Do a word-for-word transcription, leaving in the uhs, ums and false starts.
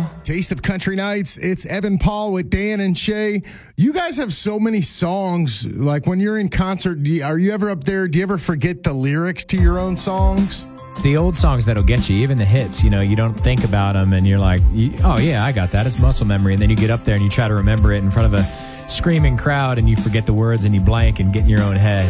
Paul. Taste of Country Nights. It's Evan Paul with Dan and Shay. You guys have so many songs. Like when you're in concert, do you, are you ever up there? Do you ever forget the lyrics to your own songs? It's the old songs that'll get you, even the hits. You know, you don't think about them and you're like, oh, yeah, I got that. It's muscle memory. And then you get up there and you try to remember it in front of a screaming crowd and you forget the words and you blank and get in your own head.